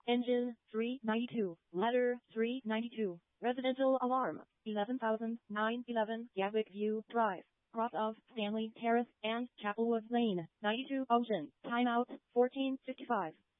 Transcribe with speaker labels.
Speaker 1: Engine 392. Ladder 392. Residential alarm 11,911 Gatwick View Drive. Cross of Stanley Terrace and Chapelwood Lane. 92 Ocean. Timeout 14:55.